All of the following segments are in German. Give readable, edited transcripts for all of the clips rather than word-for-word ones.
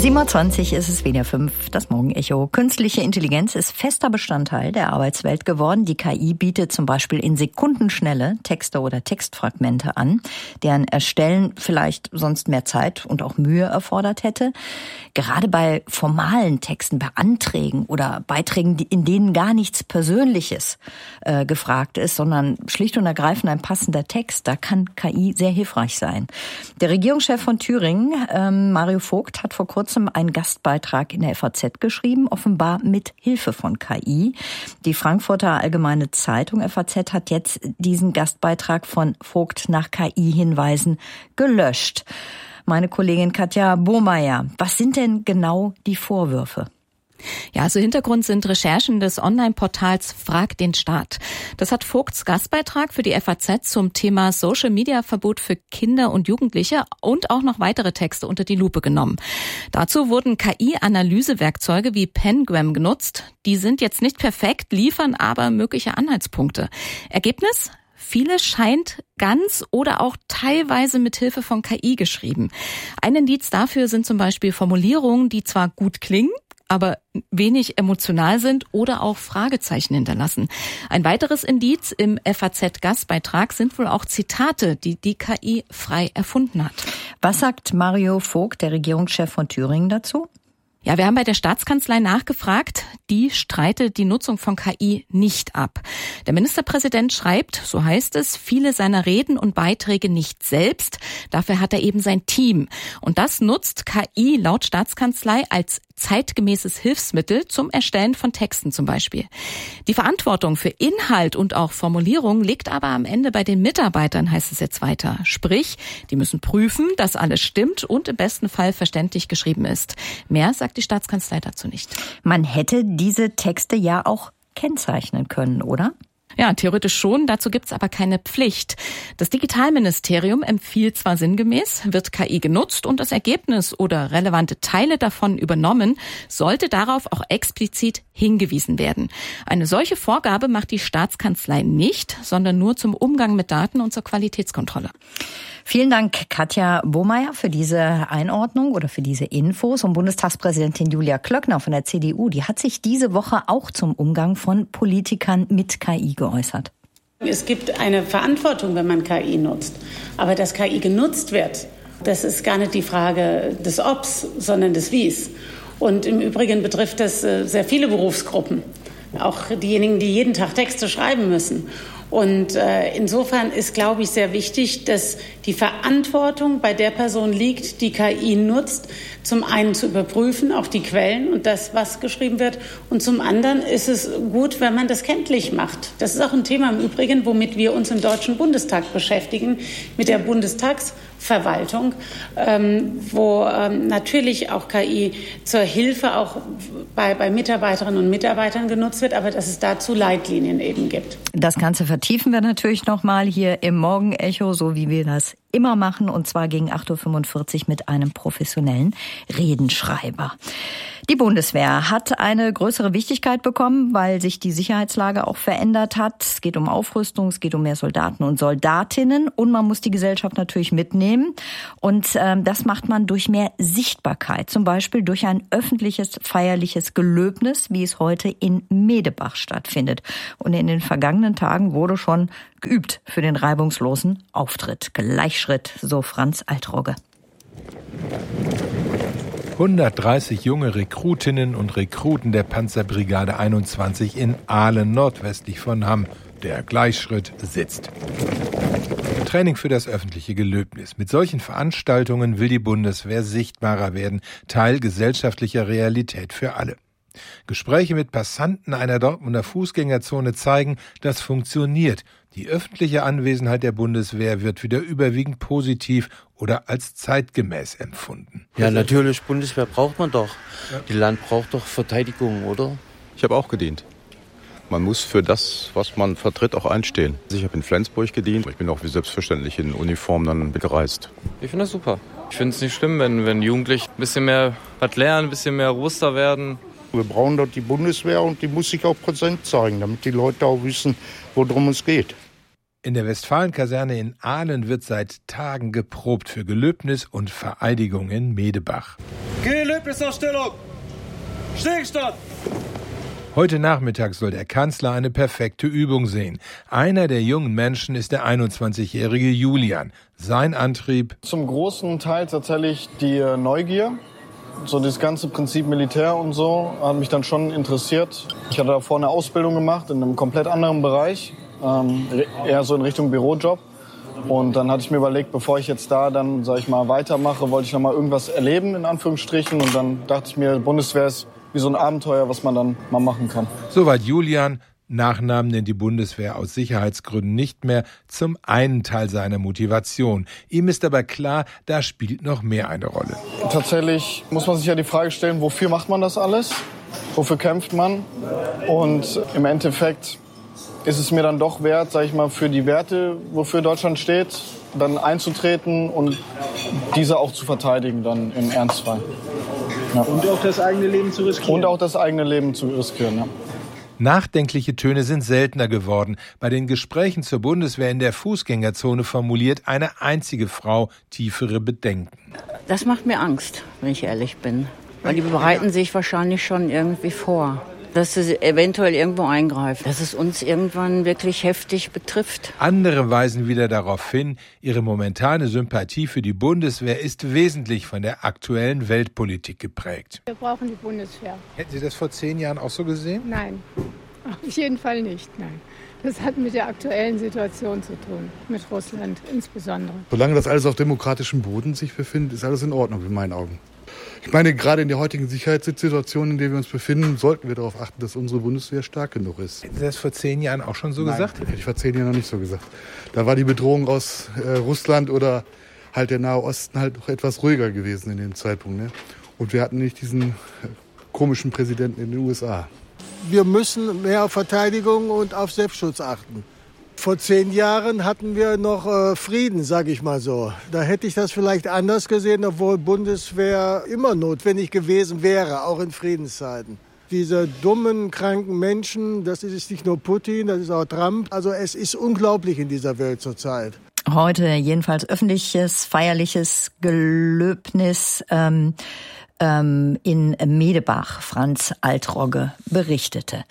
7:20 ist es wieder 5, das Morgenecho. Künstliche Intelligenz ist fester Bestandteil der Arbeitswelt geworden. Die KI bietet zum Beispiel in Sekundenschnelle Texte oder Textfragmente an, deren Erstellen vielleicht sonst mehr Zeit und auch Mühe erfordert hätte. Gerade bei formalen Texten, bei Anträgen oder Beiträgen, in denen gar nichts Persönliches gefragt ist, sondern schlicht und ergreifend ein passender Text, da kann KI sehr hilfreich sein. Der Regierungschef von Thüringen, Mario Vogt, hat vor kurzem einen Gastbeitrag in der FAZ geschrieben, offenbar mit Hilfe von KI. Die Frankfurter Allgemeine Zeitung FAZ hat jetzt diesen Gastbeitrag von Vogt nach KI-Hinweisen gelöscht. Meine Kollegin Katja Bohmeier, was sind denn genau die Vorwürfe? Ja, also Hintergrund sind Recherchen des Online-Portals Frag den Staat. Das hat Vogts Gastbeitrag für die FAZ zum Thema Social-Media-Verbot für Kinder und Jugendliche und auch noch weitere Texte unter die Lupe genommen. Dazu wurden KI-Analysewerkzeuge wie Penguin genutzt. Die sind jetzt nicht perfekt, liefern aber mögliche Anhaltspunkte. Ergebnis? Vieles scheint ganz oder auch teilweise mit Hilfe von KI geschrieben. Ein Indiz dafür sind zum Beispiel Formulierungen, die zwar gut klingen, aber wenig emotional sind oder auch Fragezeichen hinterlassen. Ein weiteres Indiz im FAZ-Gastbeitrag sind wohl auch Zitate, die die KI frei erfunden hat. Was sagt Mario Vogt, der Regierungschef von Thüringen, dazu? Ja, wir haben bei der Staatskanzlei nachgefragt. Die streitet die Nutzung von KI nicht ab. Der Ministerpräsident schreibt, so heißt es, viele seiner Reden und Beiträge nicht selbst. Dafür hat er eben sein Team. Und das nutzt KI laut Staatskanzlei als zeitgemäßes Hilfsmittel zum Erstellen von Texten zum Beispiel. Die Verantwortung für Inhalt und auch Formulierung liegt aber am Ende bei den Mitarbeitern, heißt es jetzt weiter. Sprich, die müssen prüfen, dass alles stimmt und im besten Fall verständlich geschrieben ist. Mehr sagt die Staatskanzlei dazu nicht. Man hätte diese Texte ja auch kennzeichnen können, oder? Ja, theoretisch schon, dazu gibt's aber keine Pflicht. Das Digitalministerium empfiehlt zwar sinngemäß, wird KI genutzt und das Ergebnis oder relevante Teile davon übernommen, sollte darauf auch explizit hingewiesen werden. Eine solche Vorgabe macht die Staatskanzlei nicht, sondern nur zum Umgang mit Daten und zur Qualitätskontrolle. Vielen Dank, Katja Bohmeier, für diese Einordnung oder für diese Infos. Und Bundestagspräsidentin Julia Klöckner von der CDU, die hat sich diese Woche auch zum Umgang von Politikern mit KI geäußert. Es gibt eine Verantwortung, wenn man KI nutzt. Aber dass KI genutzt wird, das ist gar nicht die Frage des Obs, sondern des Wies. Und im Übrigen betrifft das sehr viele Berufsgruppen. Auch diejenigen, die jeden Tag Texte schreiben müssen. Und insofern ist, glaube ich, sehr wichtig, dass die Verantwortung bei der Person liegt, die KI nutzt, zum einen zu überprüfen, auch die Quellen und das, was geschrieben wird. Und zum anderen ist es gut, wenn man das kenntlich macht. Das ist auch ein Thema im Übrigen, womit wir uns im Deutschen Bundestag beschäftigen, mit der Bundestagsverwaltung, wo natürlich auch KI zur Hilfe auch bei Mitarbeiterinnen und Mitarbeitern genutzt wird, aber dass es dazu Leitlinien eben gibt. Das Ganze vertiefen wir natürlich nochmal hier im Morgenecho, so wie wir das immer machen, und zwar gegen 8:45 Uhr mit einem professionellen Redenschreiber. Die Bundeswehr hat eine größere Wichtigkeit bekommen, weil sich die Sicherheitslage auch verändert hat. Es geht um Aufrüstung, es geht um mehr Soldaten und Soldatinnen und man muss die Gesellschaft natürlich mitnehmen. Und das macht man durch mehr Sichtbarkeit, zum Beispiel durch ein öffentliches, feierliches Gelöbnis, wie es heute in Medebach stattfindet. Und in den vergangenen Tagen wurde schon geübt für den reibungslosen Auftritt. Gleichschritt, so Franz Altrogge. 130 junge Rekrutinnen und Rekruten der Panzerbrigade 21 in Aalen, nordwestlich von Hamm. Der Gleichschritt sitzt. Training für das öffentliche Gelöbnis. Mit solchen Veranstaltungen will die Bundeswehr sichtbarer werden, Teil gesellschaftlicher Realität für alle. Gespräche mit Passanten einer Dortmunder Fußgängerzone zeigen, das funktioniert. Die öffentliche Anwesenheit der Bundeswehr wird wieder überwiegend positiv oder als zeitgemäß empfunden. Ja, natürlich, Bundeswehr braucht man doch. Ja. Die Land braucht doch Verteidigung, oder? Ich habe auch gedient. Man muss für das, was man vertritt, auch einstehen. Ich habe in Flensburg gedient. Ich bin auch wie selbstverständlich in Uniform dann gereist. Ich finde das super. Ich finde es nicht schlimm, wenn Jugendliche ein bisschen mehr was lernen, ein bisschen mehr robuster werden. Wir brauchen dort die Bundeswehr und die muss sich auch präsent zeigen, damit die Leute auch wissen, worum es geht. In der Westfalenkaserne in Aalen wird seit Tagen geprobt für Gelöbnis und Vereidigung in Medebach. Gelöbnisausstellung! Stillstand! Heute Nachmittag soll der Kanzler eine perfekte Übung sehen. Einer der jungen Menschen ist der 21-jährige Julian. Sein Antrieb? Zum großen Teil tatsächlich die Neugier. So das ganze Prinzip Militär und so hat mich dann schon interessiert. Ich hatte davor eine Ausbildung gemacht in einem komplett anderen Bereich, eher so in Richtung Bürojob. Und dann hatte ich mir überlegt, bevor ich jetzt da dann, sag ich mal, weitermache, wollte ich noch mal irgendwas erleben, in Anführungsstrichen. Und dann dachte ich mir, Bundeswehr ist wie so ein Abenteuer, was man dann mal machen kann. Soweit Julian. Nachnamen nennt die Bundeswehr aus Sicherheitsgründen nicht mehr, zum einen Teil seiner Motivation. Ihm ist aber klar, da spielt noch mehr eine Rolle. Tatsächlich muss man sich ja die Frage stellen, wofür macht man das alles? Wofür kämpft man? Und im Endeffekt ist es mir dann doch wert, sag ich mal, für die Werte, wofür Deutschland steht, dann einzutreten und diese auch zu verteidigen dann im Ernstfall. Ja. Und auch das eigene Leben zu riskieren. Und auch das eigene Leben zu riskieren, ja. Nachdenkliche Töne sind seltener geworden. Bei den Gesprächen zur Bundeswehr in der Fußgängerzone formuliert eine einzige Frau tiefere Bedenken. Das macht mir Angst, wenn ich ehrlich bin. Weil die bereiten sich wahrscheinlich schon irgendwie vor, dass sie eventuell irgendwo eingreifen, dass es uns irgendwann wirklich heftig betrifft. Andere weisen wieder darauf hin, ihre momentane Sympathie für die Bundeswehr ist wesentlich von der aktuellen Weltpolitik geprägt. Wir brauchen die Bundeswehr. Hätten Sie das vor 10 Jahren auch so gesehen? Nein, auf jeden Fall nicht, nein. Das hat mit der aktuellen Situation zu tun, mit Russland insbesondere. Solange das alles auf demokratischem Boden sich befindet, ist alles in Ordnung in meinen Augen. Ich meine, gerade in der heutigen Sicherheitssituation, in der wir uns befinden, sollten wir darauf achten, dass unsere Bundeswehr stark genug ist. Hätten Sie das vor 10 Jahren auch schon so Nein, gesagt? Hätte ich vor 10 Jahren noch nicht so gesagt. Da war die Bedrohung aus Russland oder halt der Nahe Osten halt noch etwas ruhiger gewesen in dem Zeitpunkt. Ne? Und wir hatten nicht diesen komischen Präsidenten in den USA. Wir müssen mehr auf Verteidigung und auf Selbstschutz achten. Vor 10 Jahren hatten wir noch Frieden, sage ich mal so. Da hätte ich das vielleicht anders gesehen, obwohl Bundeswehr immer notwendig gewesen wäre, auch in Friedenszeiten. Diese dummen, kranken Menschen, das ist nicht nur Putin, das ist auch Trump. Also es ist unglaublich in dieser Welt zurzeit. Heute jedenfalls öffentliches, feierliches Gelöbnis in Medebach. Franz Altrogge berichtete.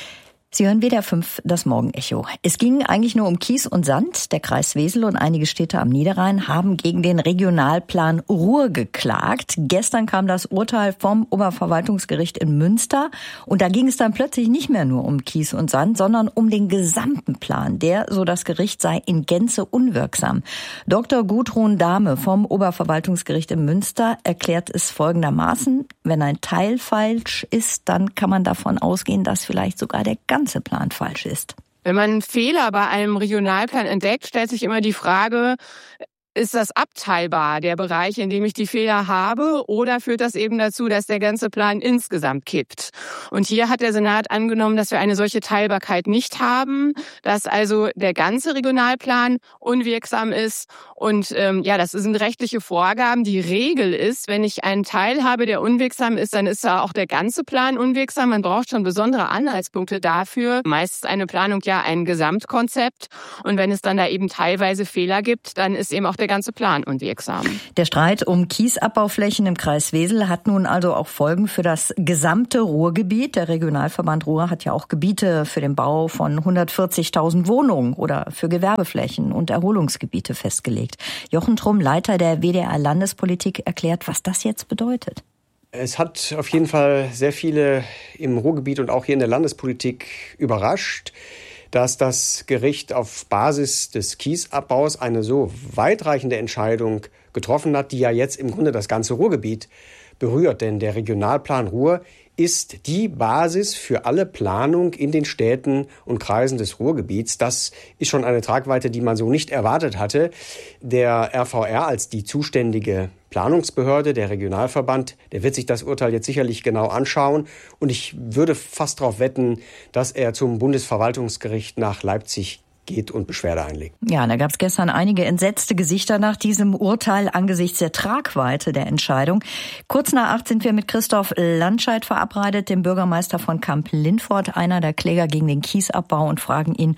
Sie hören WDR 5, das Morgenecho. Es ging eigentlich nur um Kies und Sand. Der Kreis Wesel und einige Städte am Niederrhein haben gegen den Regionalplan Ruhr geklagt. Gestern kam das Urteil vom Oberverwaltungsgericht in Münster. Und da ging es dann plötzlich nicht mehr nur um Kies und Sand, sondern um den gesamten Plan. Der, so das Gericht, sei in Gänze unwirksam. Dr. Gudrun Dahme vom Oberverwaltungsgericht in Münster erklärt es folgendermaßen: Wenn ein Teil falsch ist, dann kann man davon ausgehen, dass vielleicht sogar der ganze Plan falsch ist. Wenn man einen Fehler bei einem Regionalplan entdeckt, stellt sich immer die Frage, ist das abteilbar, der Bereich, in dem ich die Fehler habe, oder führt das eben dazu, dass der ganze Plan insgesamt kippt? Und hier hat der Senat angenommen, dass wir eine solche Teilbarkeit nicht haben, dass also der ganze Regionalplan unwirksam ist. Und das sind rechtliche Vorgaben. Die Regel ist, wenn ich einen Teil habe, der unwirksam ist, dann ist da auch der ganze Plan unwirksam. Man braucht schon besondere Anhaltspunkte dafür. Meist ist eine Planung ja ein Gesamtkonzept. Und wenn es dann da eben teilweise Fehler gibt, dann ist eben auch der ganze Plan unwirksam. Der Streit um Kiesabbauflächen im Kreis Wesel hat nun also auch Folgen für das gesamte Ruhrgebiet. Der Regionalverband Ruhr hat ja auch Gebiete für den Bau von 140.000 Wohnungen oder für Gewerbeflächen und Erholungsgebiete festgelegt. Jochen Trumm, Leiter der WDR Landespolitik, erklärt, was das jetzt bedeutet. Es hat auf jeden Fall sehr viele im Ruhrgebiet und auch hier in der Landespolitik überrascht, dass das Gericht auf Basis des Kiesabbaus eine so weitreichende Entscheidung getroffen hat, die ja jetzt im Grunde das ganze Ruhrgebiet berührt. Denn der Regionalplan Ruhr ist die Basis für alle Planung in den Städten und Kreisen des Ruhrgebiets. Das ist schon eine Tragweite, die man so nicht erwartet hatte. Der RVR als die zuständige Planungsbehörde, der Regionalverband, der wird sich das Urteil jetzt sicherlich genau anschauen. Und ich würde fast darauf wetten, dass er zum Bundesverwaltungsgericht nach Leipzig geht und Beschwerde einlegt. Ja, da gab es gestern einige entsetzte Gesichter nach diesem Urteil angesichts der Tragweite der Entscheidung. Kurz nach 8 sind wir mit Christoph Landscheid verabredet, dem Bürgermeister von Kamp-Lindfort, einer der Kläger gegen den Kiesabbau, und fragen ihn,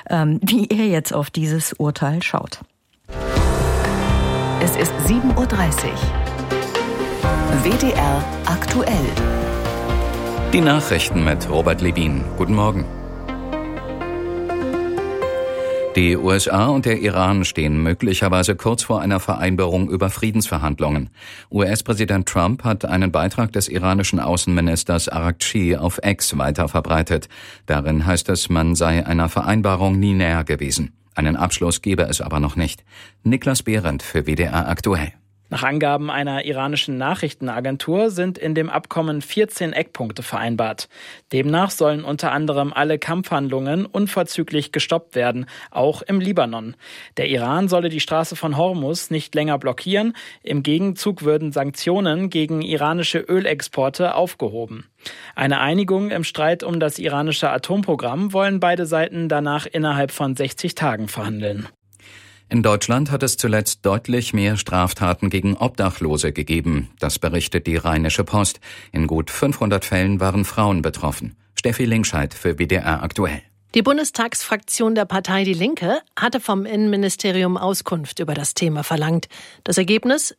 wie er jetzt auf dieses Urteil schaut. Es ist 7:30 Uhr. WDR aktuell. Die Nachrichten mit Robert Levin. Guten Morgen. Die USA und der Iran stehen möglicherweise kurz vor einer Vereinbarung über Friedensverhandlungen. US-Präsident Trump hat einen Beitrag des iranischen Außenministers Araghchi auf X weiter verbreitet. Darin heißt es, man sei einer Vereinbarung nie näher gewesen. Einen Abschluss gebe es aber noch nicht. Niklas Behrendt für WDR aktuell. Nach Angaben einer iranischen Nachrichtenagentur sind in dem Abkommen 14 Eckpunkte vereinbart. Demnach sollen unter anderem alle Kampfhandlungen unverzüglich gestoppt werden, auch im Libanon. Der Iran solle die Straße von Hormuz nicht länger blockieren. Im Gegenzug würden Sanktionen gegen iranische Ölexporte aufgehoben. Eine Einigung im Streit um das iranische Atomprogramm wollen beide Seiten danach innerhalb von 60 Tagen verhandeln. In Deutschland hat es zuletzt deutlich mehr Straftaten gegen Obdachlose gegeben. Das berichtet die Rheinische Post. In gut 500 Fällen waren Frauen betroffen. Steffi Linkscheid für WDR aktuell. Die Bundestagsfraktion der Partei Die Linke hatte vom Innenministerium Auskunft über das Thema verlangt. Das Ergebnis: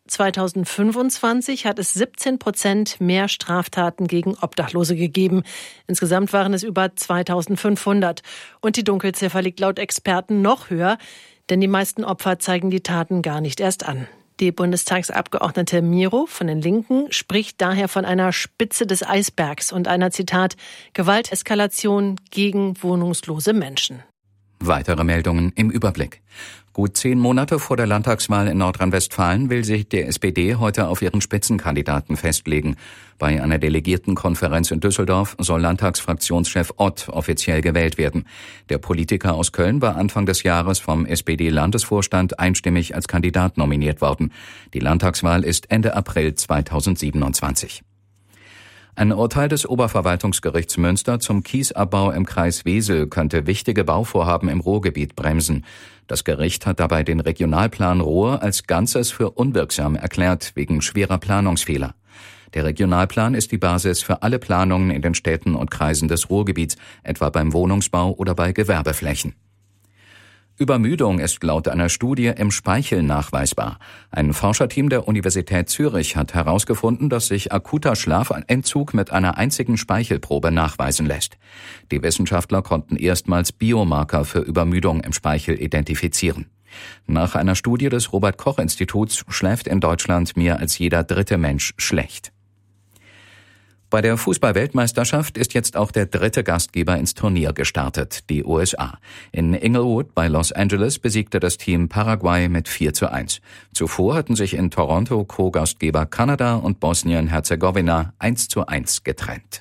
2025 hat es 17% mehr Straftaten gegen Obdachlose gegeben. Insgesamt waren es über 2500. Und die Dunkelziffer liegt laut Experten noch höher, denn die meisten Opfer zeigen die Taten gar nicht erst an. Die Bundestagsabgeordnete Miro von den Linken spricht daher von einer Spitze des Eisbergs und einer, Zitat, Gewalteskalation gegen wohnungslose Menschen. Weitere Meldungen im Überblick. Gut 10 Monate vor der Landtagswahl in Nordrhein-Westfalen will sich die SPD heute auf ihren Spitzenkandidaten festlegen. Bei einer Delegiertenkonferenz in Düsseldorf soll Landtagsfraktionschef Ott offiziell gewählt werden. Der Politiker aus Köln war Anfang des Jahres vom SPD-Landesvorstand einstimmig als Kandidat nominiert worden. Die Landtagswahl ist Ende April 2027. Ein Urteil des Oberverwaltungsgerichts Münster zum Kiesabbau im Kreis Wesel könnte wichtige Bauvorhaben im Ruhrgebiet bremsen. Das Gericht hat dabei den Regionalplan Ruhr als Ganzes für unwirksam erklärt, wegen schwerer Planungsfehler. Der Regionalplan ist die Basis für alle Planungen in den Städten und Kreisen des Ruhrgebiets, etwa beim Wohnungsbau oder bei Gewerbeflächen. Übermüdung ist laut einer Studie im Speichel nachweisbar. Ein Forscherteam der Universität Zürich hat herausgefunden, dass sich akuter Schlafentzug mit einer einzigen Speichelprobe nachweisen lässt. Die Wissenschaftler konnten erstmals Biomarker für Übermüdung im Speichel identifizieren. Nach einer Studie des Robert-Koch-Instituts schläft in Deutschland mehr als jeder dritte Mensch schlecht. Bei der Fußball-Weltmeisterschaft ist jetzt auch der dritte Gastgeber ins Turnier gestartet, die USA. In Inglewood bei Los Angeles besiegte das Team Paraguay mit 4:1. Zuvor hatten sich in Toronto Co-Gastgeber Kanada und Bosnien-Herzegowina 1:1 getrennt.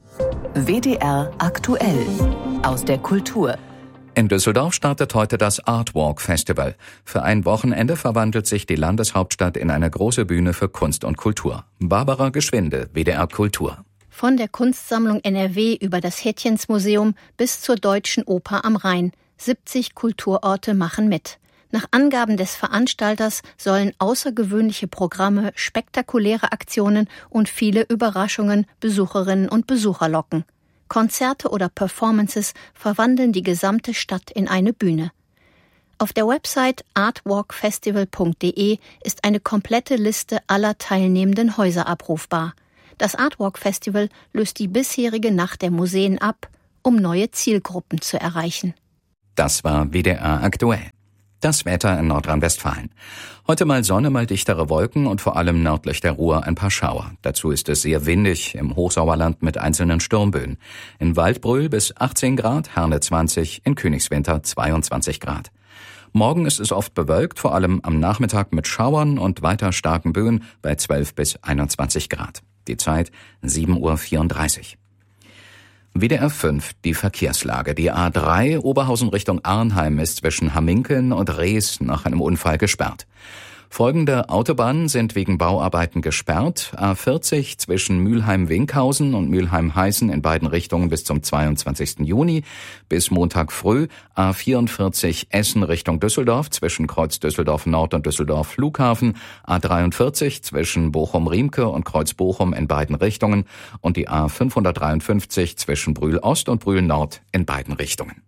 WDR aktuell aus der Kultur. In Düsseldorf startet heute das Art Walk Festival. Für ein Wochenende verwandelt sich die Landeshauptstadt in eine große Bühne für Kunst und Kultur. Barbara Geschwinde, WDR Kultur. Von der Kunstsammlung NRW über das Hätchensmuseum bis zur Deutschen Oper am Rhein. 70 Kulturorte machen mit. Nach Angaben des Veranstalters sollen außergewöhnliche Programme, spektakuläre Aktionen und viele Überraschungen Besucherinnen und Besucher locken. Konzerte oder Performances verwandeln die gesamte Stadt in eine Bühne. Auf der Website artwalkfestival.de ist eine komplette Liste aller teilnehmenden Häuser abrufbar. Das Artwalk Festival löst die bisherige Nacht der Museen ab, um neue Zielgruppen zu erreichen. Das war WDR aktuell. Das Wetter in Nordrhein-Westfalen. Heute mal Sonne, mal dichtere Wolken und vor allem nördlich der Ruhr ein paar Schauer. Dazu ist es sehr windig, im Hochsauerland mit einzelnen Sturmböen. In Waldbröl bis 18 Grad, Herne 20, in Königswinter 22 Grad. Morgen ist es oft bewölkt, vor allem am Nachmittag mit Schauern und weiter starken Böen bei 12 bis 21 Grad. Die Zeit 7:34 Uhr. WDR 5, die Verkehrslage. Die A3 Oberhausen Richtung Arnheim ist zwischen Hamminkeln und Rees nach einem Unfall gesperrt. Folgende Autobahnen sind wegen Bauarbeiten gesperrt. A40 zwischen Mülheim-Winkhausen und Mülheim-Heißen in beiden Richtungen bis zum 22. Juni bis Montag früh. A44 Essen Richtung Düsseldorf zwischen Kreuz Düsseldorf Nord und Düsseldorf Flughafen. A43 zwischen Bochum-Riemke und Kreuz Bochum in beiden Richtungen. Und die A553 zwischen Brühl Ost und Brühl Nord in beiden Richtungen.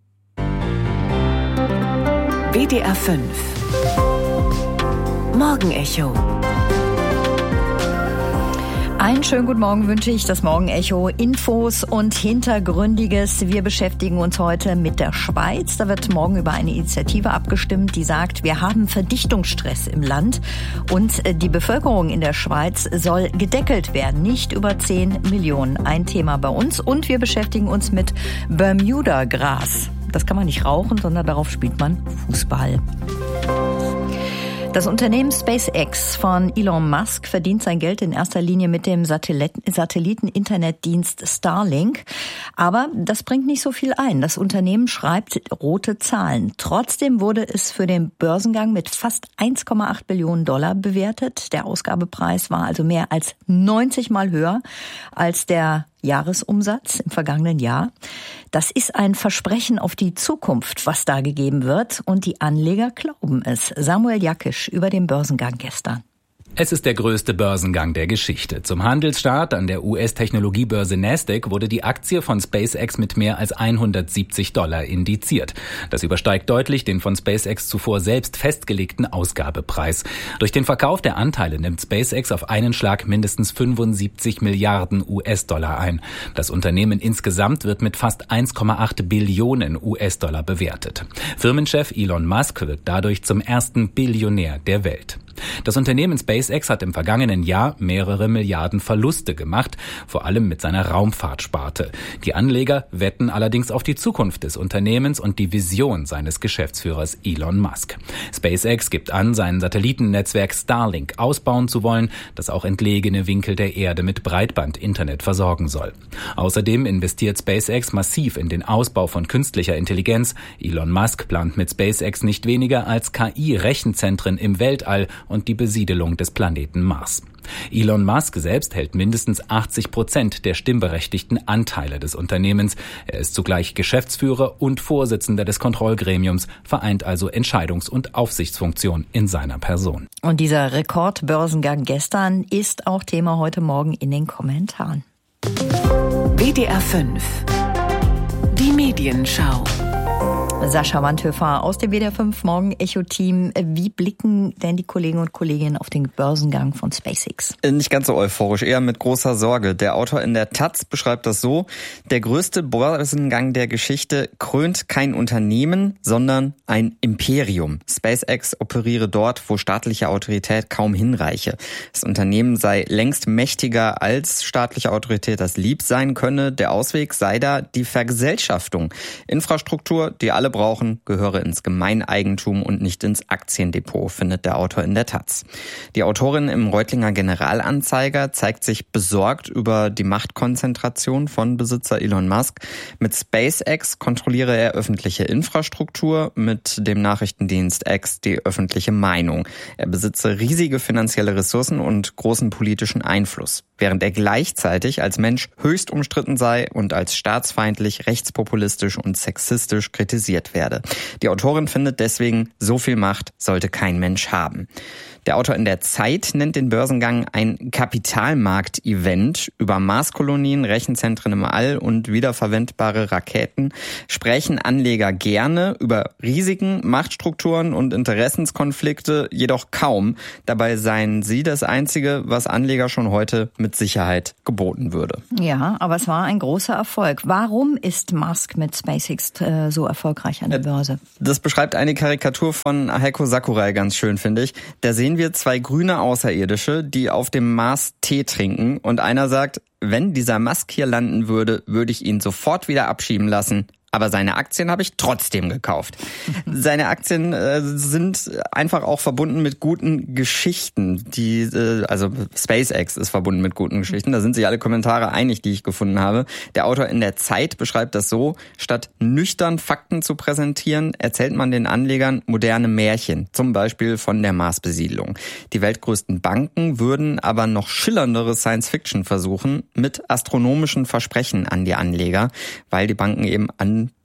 WDR 5 Morgenecho. Einen schönen guten Morgen wünsche ich, das Morgenecho. Infos und Hintergründiges. Wir beschäftigen uns heute mit der Schweiz. Da wird morgen über eine Initiative abgestimmt, die sagt, wir haben Verdichtungsstress im Land und die Bevölkerung in der Schweiz soll gedeckelt werden. Nicht über 10 Millionen. Ein Thema bei uns. Und wir beschäftigen uns mit Bermuda-Gras. Das kann man nicht rauchen, sondern darauf spielt man Fußball. Das Unternehmen SpaceX von Elon Musk verdient sein Geld in erster Linie mit dem Satelliten-Internetdienst Starlink. Aber das bringt nicht so viel ein. Das Unternehmen schreibt rote Zahlen. Trotzdem wurde es für den Börsengang mit fast 1,8 Billionen Dollar bewertet. Der Ausgabepreis war also mehr als 90 Mal höher als der Jahresumsatz im vergangenen Jahr. Das ist ein Versprechen auf die Zukunft, was da gegeben wird. Und die Anleger glauben es. Samuel Jakisch über den Börsengang gestern. Es ist der größte Börsengang der Geschichte. Zum Handelsstart an der US-Technologiebörse Nasdaq wurde die Aktie von SpaceX mit mehr als $170 indiziert. Das übersteigt deutlich den von SpaceX zuvor selbst festgelegten Ausgabepreis. Durch den Verkauf der Anteile nimmt SpaceX auf einen Schlag mindestens 75 Milliarden US-Dollar ein. Das Unternehmen insgesamt wird mit fast 1,8 Billionen US-Dollar bewertet. Firmenchef Elon Musk wird dadurch zum ersten Billionär der Welt. Das Unternehmen SpaceX hat im vergangenen Jahr mehrere Milliarden Verluste gemacht, vor allem mit seiner Raumfahrtsparte. Die Anleger wetten allerdings auf die Zukunft des Unternehmens und die Vision seines Geschäftsführers Elon Musk. SpaceX gibt an, sein Satellitennetzwerk Starlink ausbauen zu wollen, das auch entlegene Winkel der Erde mit Breitband-Internet versorgen soll. Außerdem investiert SpaceX massiv in den Ausbau von künstlicher Intelligenz. Elon Musk plant mit SpaceX nicht weniger als KI-Rechenzentren im Weltall und die Besiedelung des Planeten Mars. Elon Musk selbst hält mindestens 80% der stimmberechtigten Anteile des Unternehmens. Er ist zugleich Geschäftsführer und Vorsitzender des Kontrollgremiums, vereint also Entscheidungs- und Aufsichtsfunktion in seiner Person. Und dieser Rekordbörsengang gestern ist auch Thema heute Morgen in den Kommentaren. WDR 5. Die Medienschau. Sascha Wandhöfer aus dem WDR 5 Morgen-Echo-Team. Wie blicken denn die Kollegen und Kolleginnen auf den Börsengang von SpaceX? Nicht ganz so euphorisch, eher mit großer Sorge. Der Autor in der Taz beschreibt das so: Der größte Börsengang der Geschichte krönt kein Unternehmen, sondern ein Imperium. SpaceX operiere dort, wo staatliche Autorität kaum hinreiche. Das Unternehmen sei längst mächtiger als staatliche Autorität das lieb sein könne. Der Ausweg sei da die Vergesellschaftung. Infrastruktur, die alle brauchen, gehöre ins Gemeineigentum und nicht ins Aktiendepot, findet der Autor in der Taz. Die Autorin im Reutlinger Generalanzeiger zeigt sich besorgt über die Machtkonzentration von Besitzer Elon Musk. Mit SpaceX kontrolliere er öffentliche Infrastruktur, mit dem Nachrichtendienst X die öffentliche Meinung. Er besitze riesige finanzielle Ressourcen und großen politischen Einfluss, während er gleichzeitig als Mensch höchst umstritten sei und als staatsfeindlich, rechtspopulistisch und sexistisch kritisiert werde. Die Autorin findet deswegen, so viel Macht sollte kein Mensch haben. Der Autor in der Zeit nennt den Börsengang ein Kapitalmarkt-Event. Über Marskolonien, Rechenzentren im All und wiederverwendbare Raketen sprechen Anleger gerne, über Risiken, Machtstrukturen und Interessenskonflikte jedoch kaum. Dabei seien sie das Einzige, was Anleger schon heute mit Sicherheit geboten würde. Ja, aber es war ein großer Erfolg. Warum ist Musk mit SpaceX so erfolgreich an der Börse? Das beschreibt eine Karikatur von Heiko Sakurai ganz schön, finde ich. Da sehen wir zwei grüne Außerirdische, die auf dem Mars Tee trinken, und einer sagt: Wenn dieser Musk hier landen würde, würde ich ihn sofort wieder abschieben lassen. Aber seine Aktien habe ich trotzdem gekauft. Seine Aktien sind einfach auch verbunden mit guten Geschichten. Also SpaceX ist verbunden mit guten Geschichten. Da sind sich alle Kommentare einig, die ich gefunden habe. Der Autor in der Zeit beschreibt das so: Statt nüchtern Fakten zu präsentieren, erzählt man den Anlegern moderne Märchen. Zum Beispiel von der Marsbesiedlung. Die weltgrößten Banken würden aber noch schillerndere Science-Fiction versuchen, mit astronomischen Versprechen an die Anleger, weil die Banken eben an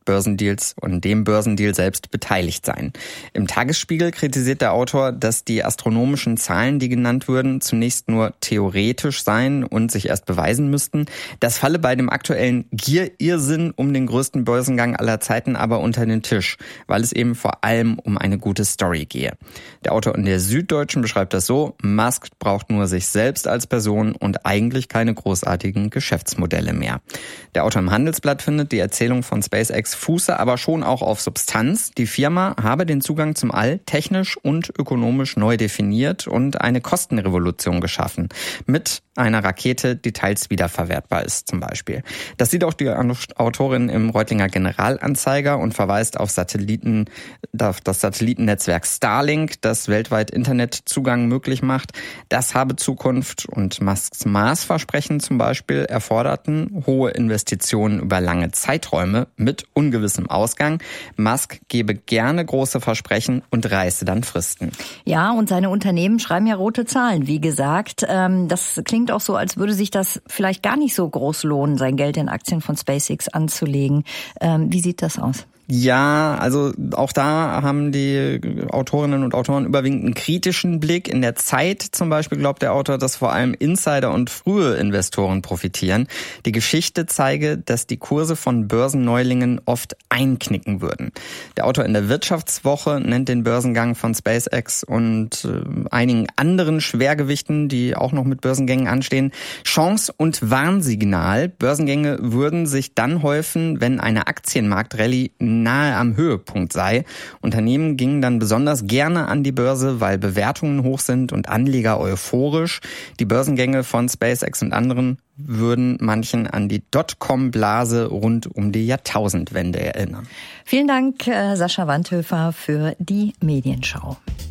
Börsendeals und dem Börsendeal selbst beteiligt seien. Im Tagesspiegel kritisiert der Autor, dass die astronomischen Zahlen, die genannt würden, zunächst nur theoretisch seien und sich erst beweisen müssten. Das falle bei dem aktuellen Gier-Irrsinn um den größten Börsengang aller Zeiten aber unter den Tisch, weil es eben vor allem um eine gute Story gehe. Der Autor in der Süddeutschen beschreibt das so: Musk braucht nur sich selbst als Person und eigentlich keine großartigen Geschäftsmodelle mehr. Der Autor im Handelsblatt findet, die Erzählung von SpaceX fuße aber schon auch auf Substanz. Die Firma habe den Zugang zum All technisch und ökonomisch neu definiert und eine Kostenrevolution geschaffen. Mit einer Rakete, die teils wiederverwertbar ist zum Beispiel. Das sieht auch die Autorin im Reutlinger Generalanzeiger und verweist auf das Satellitennetzwerk Starlink, das weltweit Internetzugang möglich macht. Das habe Zukunft und Musks Mars-Versprechen zum Beispiel erforderten hohe Investitionen über lange Zeiträume mit ungewissem Ausgang. Musk gebe gerne große Versprechen und reiße dann Fristen. Ja, und seine Unternehmen schreiben ja rote Zahlen, wie gesagt. Das klingt auch so, als würde sich das vielleicht gar nicht so groß lohnen, sein Geld in Aktien von SpaceX anzulegen. Wie sieht das aus? Ja, also auch da haben die Autorinnen und Autoren überwiegend einen kritischen Blick. In der Zeit zum Beispiel glaubt der Autor, dass vor allem Insider und frühe Investoren profitieren. Die Geschichte zeige, dass die Kurse von Börsenneulingen oft einknicken würden. Der Autor in der Wirtschaftswoche nennt den Börsengang von SpaceX und einigen anderen Schwergewichten, die auch noch mit Börsengängen anstehen, Chance und Warnsignal. Börsengänge würden sich dann häufen, wenn eine Aktienmarktrallye nahe am Höhepunkt sei. Unternehmen gingen dann besonders gerne an die Börse, weil Bewertungen hoch sind und Anleger euphorisch. Die Börsengänge von SpaceX und anderen würden manchen an die Dotcom-Blase rund um die Jahrtausendwende erinnern. Vielen Dank, Sascha Wandhöfer, für die Medienschau.